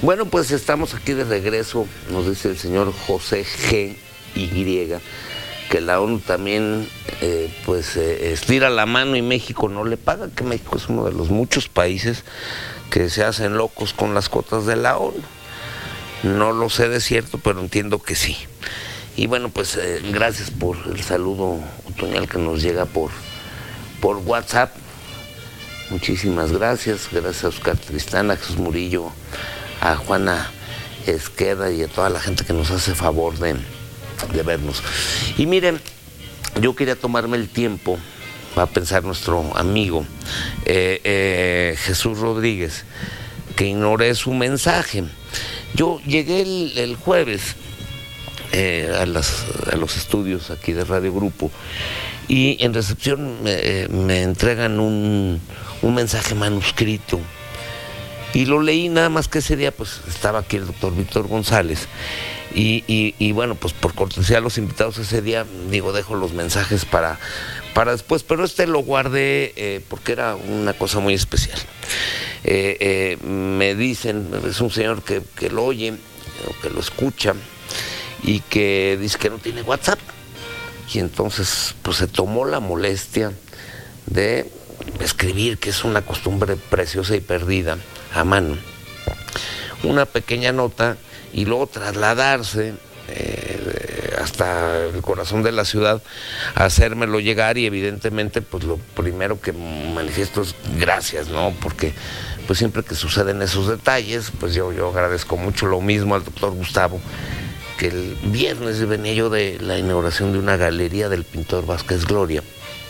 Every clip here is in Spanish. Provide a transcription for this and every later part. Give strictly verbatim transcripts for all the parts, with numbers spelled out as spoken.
Bueno, pues estamos aquí de regreso, nos dice el señor José G. Y, que la ONU también eh, pues eh, estira la mano y México no le paga, que México es uno de los muchos países que se hacen locos con las cuotas de la ONU. No lo sé de cierto, pero entiendo que sí. Y bueno, pues eh, gracias por el saludo otoñal que nos llega por, por WhatsApp. Muchísimas gracias. Gracias a Oscar Tristán, a Jesús Murillo, a Juana Esqueda y a toda la gente que nos hace favor de, de vernos. Y miren, yo quería tomarme el tiempo para pensar nuestro amigo eh, eh, Jesús Rodríguez, que ignoré su mensaje. Yo llegué el, el jueves eh, a, las, a los estudios aquí de Radio Grupo y en recepción eh, me entregan un, un mensaje manuscrito y lo leí, nada más que ese día pues estaba aquí el doctor Víctor González y, y, y bueno, pues por cortesía a los invitados ese día, digo, dejo los mensajes para, para después, pero este lo guardé eh, porque era una cosa muy especial. Eh, eh, me dicen, es un señor que, que lo oye, o que lo escucha, y que dice que no tiene WhatsApp. Y entonces pues se tomó la molestia de escribir, que es una costumbre preciosa y perdida, a mano, una pequeña nota, y luego trasladarse eh, hasta el corazón de la ciudad, a hacérmelo llegar, y evidentemente pues lo primero que manifiesto es gracias, ¿no? Porque pues siempre que suceden esos detalles, pues yo, yo agradezco mucho. Lo mismo al doctor Gustavo, que el viernes venía yo de la inauguración de una galería del pintor Vázquez Gloria,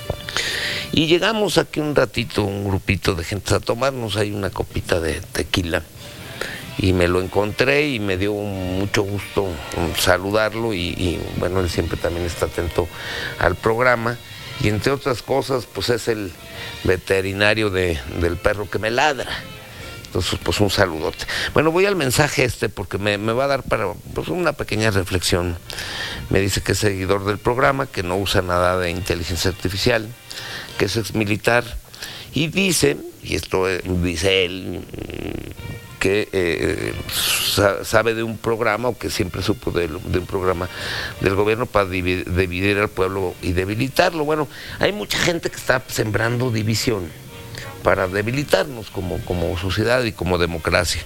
y llegamos aquí un ratito, un grupito de gente a tomarnos ahí una copita de tequila, y me lo encontré y me dio mucho gusto saludarlo, y, y bueno, él siempre también está atento al programa, y entre otras cosas pues es el veterinario de, del perro que me ladra. Entonces pues un saludote. Bueno, voy al mensaje este porque me, me va a dar para pues, una pequeña reflexión. Me dice que es seguidor del programa, que no usa nada de inteligencia artificial, que es exmilitar, y dice, y esto eh, dice él, que eh, sabe de un programa, o que siempre supo de, de un programa del gobierno para dividir, dividir al pueblo y debilitarlo. Bueno, hay mucha gente que está sembrando división para debilitarnos como, como sociedad y como democracia.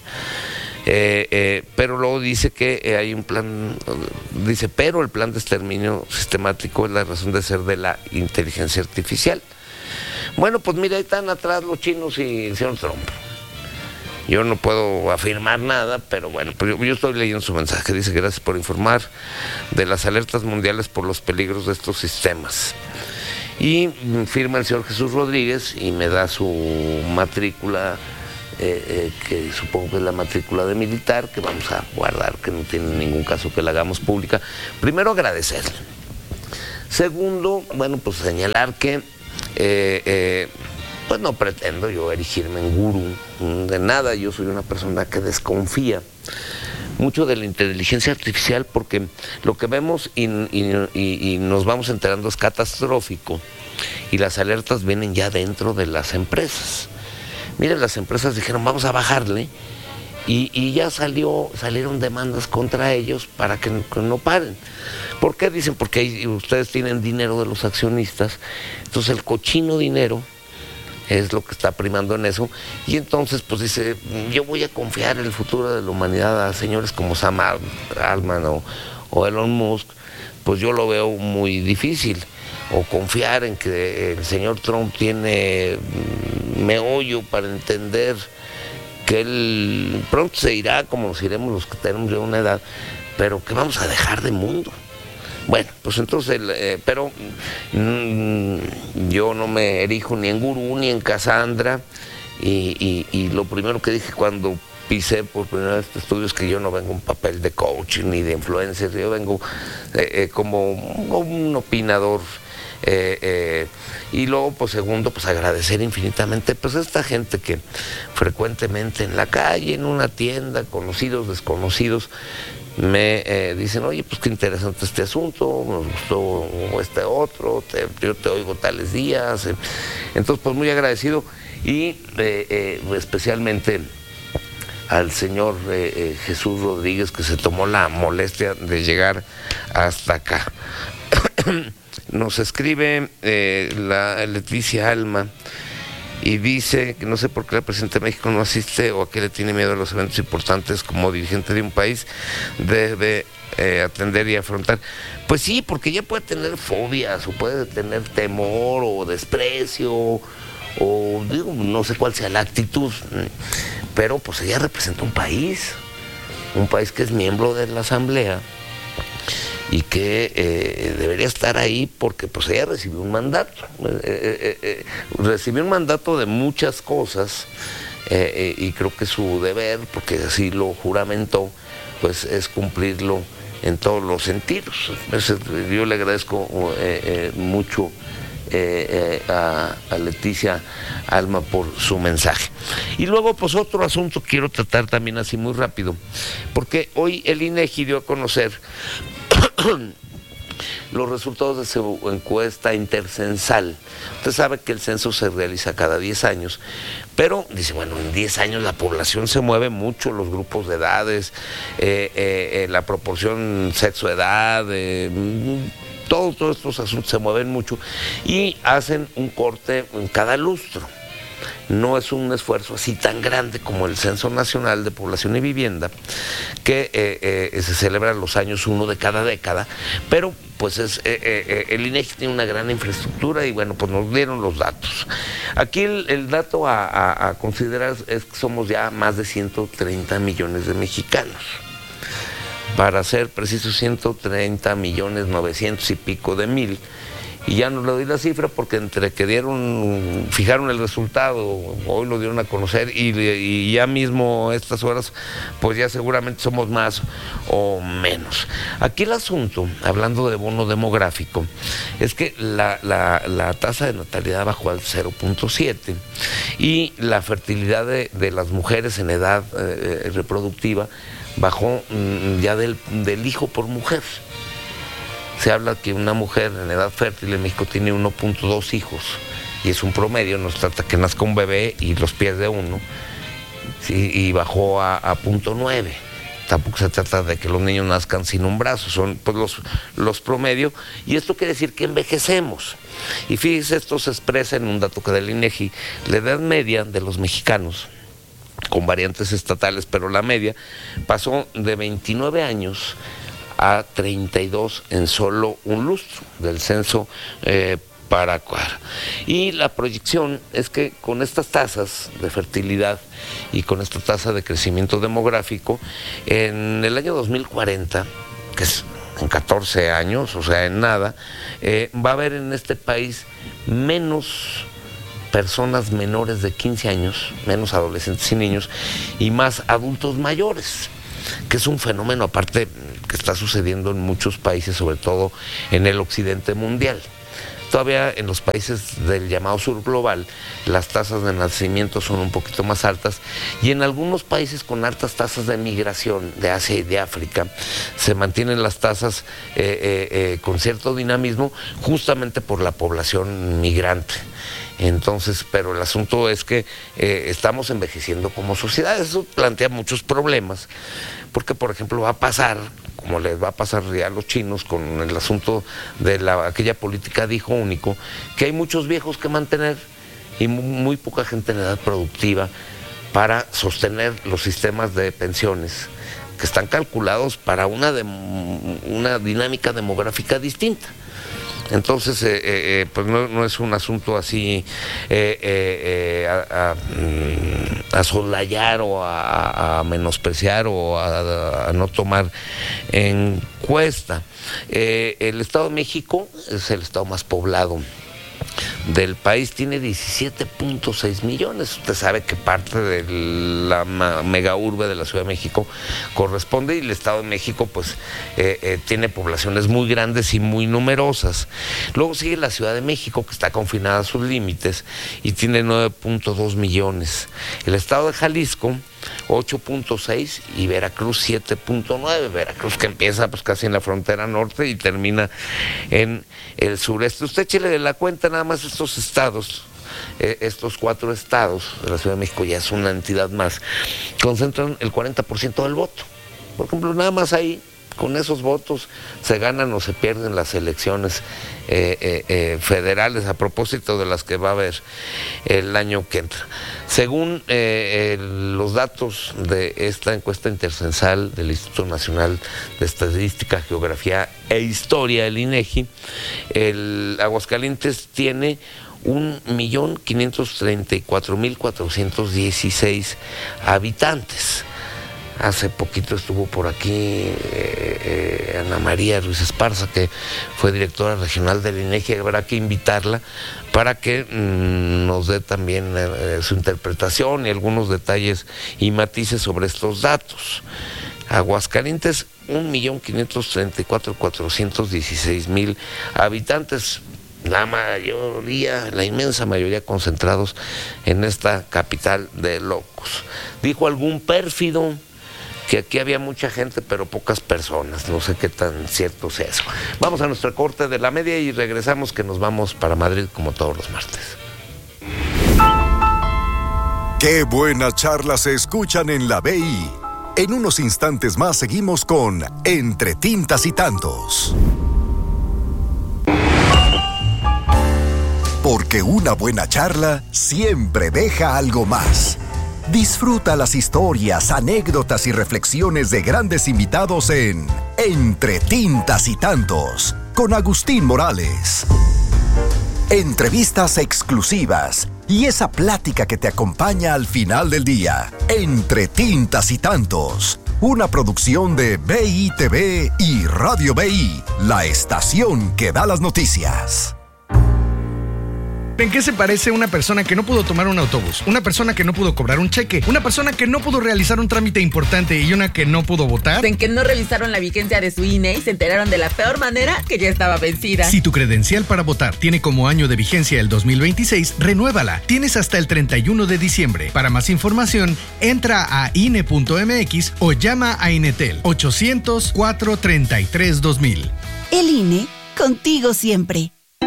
Eh, eh, pero luego dice que eh, hay un plan, dice, pero el plan de exterminio sistemático es la razón de ser de la inteligencia artificial. Bueno, pues mira, ahí están atrás los chinos y el señor Trump. Yo no puedo afirmar nada, pero bueno, pues yo, yo estoy leyendo su mensaje. Dice, gracias por informar de las alertas mundiales por los peligros de estos sistemas. Y firma el señor Jesús Rodríguez y me da su matrícula, eh, eh, que supongo que es la matrícula de militar, que vamos a guardar, que no tiene ningún caso que la hagamos pública. Primero, agradecerle. Segundo, bueno, pues señalar que eh, eh, pues no pretendo yo erigirme en gurú de nada. Yo soy una persona que desconfía mucho de la inteligencia artificial, porque lo que vemos y, y, y, y nos vamos enterando es catastrófico, y las alertas vienen ya dentro de las empresas. Miren, las empresas dijeron vamos a bajarle, y, y ya salió, salieron demandas contra ellos para que no, que no paren. ¿Por qué? Dicen, porque hay, ustedes tienen dinero de los accionistas, entonces el cochino dinero es lo que está primando en eso, y entonces pues dice, yo voy a confiar en el futuro de la humanidad a señores como Sam Altman o, o Elon Musk. Pues yo lo veo muy difícil. O confiar en que el señor Trump tiene meollo para entender que él pronto se irá, como nos iremos los que tenemos ya una edad, pero que vamos a dejar de mundo. Bueno, pues entonces, eh, pero mmm, yo no me erijo ni en gurú ni en Cassandra, y, y, y lo primero que dije cuando pisé por primera vez este estudio es que yo no vengo en papel de coach ni de influencer, yo vengo eh, eh, como un opinador. Eh, eh, y luego, pues segundo, pues agradecer infinitamente pues a esta gente que frecuentemente en la calle, en una tienda, conocidos, desconocidos, me eh, dicen, oye, pues qué interesante este asunto, nos gustó este otro, te, yo te oigo tales días. Entonces, pues muy agradecido, y eh, eh, especialmente al señor eh, eh, Jesús Rodríguez, que se tomó la molestia de llegar hasta acá. Nos escribe eh, la Leticia Alma y dice que no sé por qué el presidente de México no asiste o a qué le tiene miedo a los eventos importantes. Como dirigente de un país debe eh, atender y afrontar. Pues sí, porque ya puede tener fobias o puede tener temor o desprecio o digo, no sé cuál sea la actitud, pero pues ella representa un país, un país que es miembro de la Asamblea y que eh, debería estar ahí porque pues ella recibió un mandato, eh, eh, eh, recibió un mandato de muchas cosas eh, eh, y creo que su deber, porque así lo juramentó, pues es cumplirlo en todos los sentidos. Entonces, yo le agradezco eh, eh, mucho eh, eh, a, a Leticia Alma por su mensaje. Y luego pues otro asunto quiero tratar también así muy rápido, porque hoy el INEGI dio a conocer los resultados de su encuesta intercensal. Usted sabe que el censo se realiza cada diez años, pero dice, bueno, en diez años la población se mueve mucho, los grupos de edades, eh, eh, eh, la proporción sexo-edad, eh, todos, todos estos asuntos se mueven mucho y hacen un corte en cada lustro. No es un esfuerzo así tan grande como el Censo Nacional de Población y Vivienda, que eh, eh, se celebra los años uno de cada década, pero pues es, eh, eh, el INEGI tiene una gran infraestructura y bueno, pues nos dieron los datos. Aquí el, el dato a, a, a considerar es que somos ya más de ciento treinta millones de mexicanos. Para ser precisos, ciento treinta millones novecientos y pico de mil. Y ya no le doy la cifra porque entre que dieron, fijaron el resultado, hoy lo dieron a conocer y, y ya mismo a estas horas, pues ya seguramente somos más o menos. Aquí el asunto, hablando de bono demográfico, es que la, la, la tasa de natalidad bajó al cero punto siete y la fertilidad de, de las mujeres en edad eh, reproductiva bajó mm, ya del, del hijo por mujer. Se habla que una mujer en edad fértil en México tiene uno punto dos hijos y es un promedio, no se trata que nazca un bebé y los pierde uno, ¿sí? Y bajó a, a punto nueve. Tampoco se trata de que los niños nazcan sin un brazo, son pues los, los promedios, y esto quiere decir que envejecemos. Y fíjese, esto se expresa en un dato que da el INEGI, la edad media de los mexicanos, con variantes estatales, pero la media pasó de veintinueve años a treinta y dos en solo un lustro del censo eh, Paracuar. Y la proyección es que con estas tasas de fertilidad y con esta tasa de crecimiento demográfico, en el año dos mil cuarenta, que es en catorce años, o sea, en nada, eh, va a haber en este país menos personas menores de quince años, menos adolescentes y niños, y más adultos mayores, que es un fenómeno aparte que está sucediendo en muchos países, sobre todo en el occidente mundial. Todavía en los países del llamado sur global, las tasas de nacimiento son un poquito más altas y en algunos países con altas tasas de migración de Asia y de África se mantienen las tasas eh, eh, eh, con cierto dinamismo justamente por la población migrante. Entonces, pero el asunto es que eh, estamos envejeciendo como sociedad. Eso plantea muchos problemas, porque por ejemplo va a pasar, como les va a pasar ya a los chinos con el asunto de la, aquella política de hijo único, que hay muchos viejos que mantener y muy, muy poca gente en edad productiva para sostener los sistemas de pensiones que están calculados para una, de, una dinámica demográfica distinta. Entonces, eh, eh, pues no, no es un asunto así eh, eh, a, a, a soslayar o a, a menospreciar o a, a no tomar en cuenta. Eh, el Estado de México es el estado más poblado del país, tiene diecisiete punto seis millones. Usted sabe que parte de la mega urbe de la Ciudad de México corresponde, y el Estado de México pues eh, eh, tiene poblaciones muy grandes y muy numerosas. Luego sigue la Ciudad de México, que está confinada a sus límites y tiene nueve punto dos millones. El Estado de Jalisco ocho punto seis y Veracruz siete punto nueve. Veracruz que empieza pues casi en la frontera norte y termina en el sureste. Usted échele de la cuenta nada más estos estados eh, estos cuatro estados, la Ciudad de México ya es una entidad más, concentran el cuarenta por ciento del voto. Por ejemplo, nada más ahí, con esos votos se ganan o se pierden las elecciones eh, eh, eh, federales, a propósito de las que va a haber el año que entra. Según eh, el, los datos de esta encuesta intercensal del Instituto Nacional de Estadística, Geografía e Historia, el INEGI, el Aguascalientes tiene un millón quinientos treinta y cuatro mil cuatrocientos dieciséis habitantes. Hace poquito estuvo por aquí eh, eh, Ana María Ruiz Esparza, que fue directora regional del INEGI. Habrá que invitarla para que mmm, nos dé también eh, su interpretación y algunos detalles y matices sobre estos datos. Aguascalientes, un millón quinientos treinta y cuatro mil cuatrocientos dieciséis mil habitantes. La mayoría, la inmensa mayoría concentrados en esta capital de locos. Dijo algún pérfido que aquí había mucha gente pero pocas personas. No sé qué tan cierto sea eso. Vamos a nuestra corte de la media y regresamos, que nos vamos para Madrid como todos los martes. Qué buenas charlas se escuchan en la B I. En unos instantes más seguimos con Entre Tintas y Tantos. Porque una buena charla siempre deja algo más. Disfruta las historias, anécdotas y reflexiones de grandes invitados en Entre Tintas y Tantos, con Agustín Morales. Entrevistas exclusivas y esa plática que te acompaña al final del día. Entre Tintas y Tantos, una producción de B I T V y Radio B I, la estación que da las noticias. ¿En qué se parece una persona que no pudo tomar un autobús? Una persona que no pudo cobrar un cheque, una persona que no pudo realizar un trámite importante y una que no pudo votar. En que no revisaron la vigencia de su I N E y se enteraron de la peor manera, que ya estaba vencida. Si tu credencial para votar tiene como año de vigencia el dos mil veintiséis, renuévala. Tienes hasta el treinta y uno de diciembre. Para más información, entra a I N E punto M X o llama a Inetel ochocientos, cuatrocientos treinta y tres, dos mil. El I N E, contigo siempre.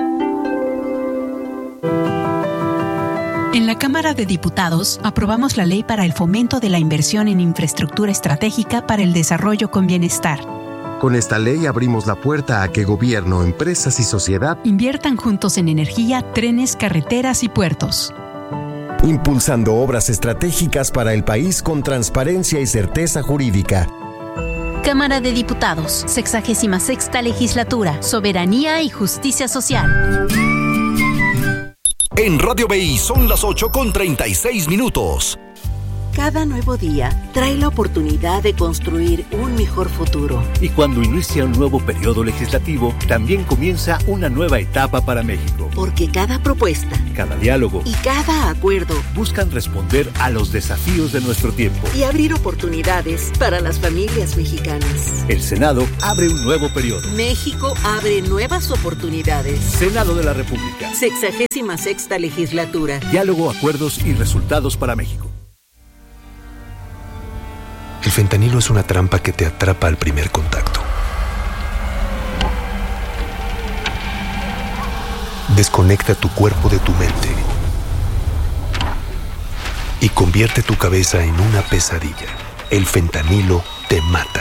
En la Cámara de Diputados aprobamos la Ley para el Fomento de la Inversión en Infraestructura Estratégica para el Desarrollo con Bienestar. Con esta ley abrimos la puerta a que gobierno, empresas y sociedad inviertan juntos en energía, trenes, carreteras y puertos. Impulsando obras estratégicas para el país con transparencia y certeza jurídica. Cámara de Diputados, sexagésima sexta Legislatura, Soberanía y Justicia Social. En Radio B I son las ocho con treinta y seis minutos. Cada nuevo día trae la oportunidad de construir un mejor futuro. Y cuando inicia un nuevo periodo legislativo, también comienza una nueva etapa para México. Porque cada propuesta, cada diálogo y cada acuerdo buscan responder a los desafíos de nuestro tiempo y abrir oportunidades para las familias mexicanas. El Senado abre un nuevo periodo. México abre nuevas oportunidades. Senado de la República. Sexagésima sexta Legislatura. Diálogo, acuerdos y resultados para México. El fentanilo es una trampa que te atrapa al primer contacto. Desconecta tu cuerpo de tu mente y convierte tu cabeza en una pesadilla. El fentanilo te mata.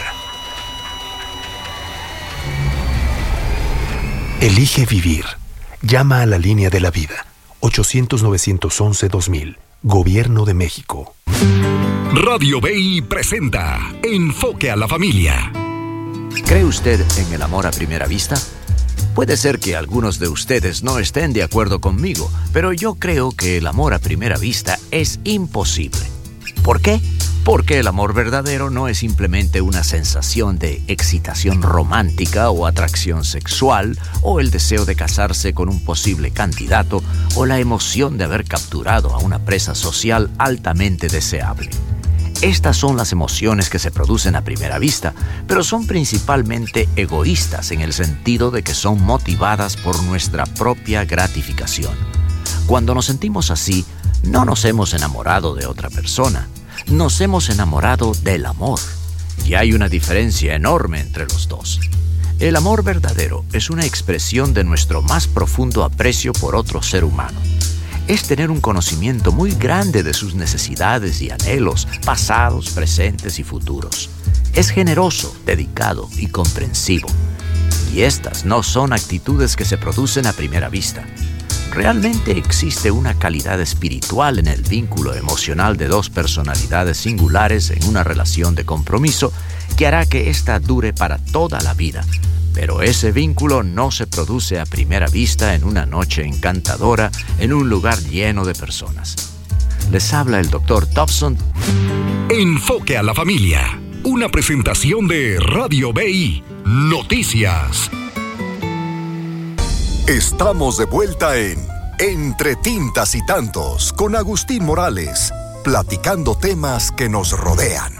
Elige vivir. Llama a la línea de la vida. ochocientos, novecientos once, dos mil. Gobierno de México. Radio B I presenta Enfoque a la Familia. ¿Cree usted en el amor a primera vista? Puede ser que algunos de ustedes no estén de acuerdo conmigo, pero yo creo que el amor a primera vista es imposible. ¿Por qué? Porque el amor verdadero no es simplemente una sensación de excitación romántica o atracción sexual, o el deseo de casarse con un posible candidato, o la emoción de haber capturado a una presa social altamente deseable. Estas son las emociones que se producen a primera vista, pero son principalmente egoístas en el sentido de que son motivadas por nuestra propia gratificación. Cuando nos sentimos así, no nos hemos enamorado de otra persona, nos hemos enamorado del amor. Y hay una diferencia enorme entre los dos. El amor verdadero es una expresión de nuestro más profundo aprecio por otro ser humano. es tener un conocimiento muy grande de sus necesidades y anhelos, pasados, presentes y futuros. Es generoso, dedicado y comprensivo. Y estas no son actitudes que se producen a primera vista. Realmente existe una calidad espiritual en el vínculo emocional de dos personalidades singulares en una relación de compromiso que hará que ésta dure para toda la vida. Pero ese vínculo no se produce a primera vista en una noche encantadora en un lugar lleno de personas. Les habla el doctor Dobson. Enfoque a la familia. Una presentación de Radio B I Noticias. Estamos de vuelta en Entre Tintas y Tantos con Agustín Morales, platicando temas que nos rodean.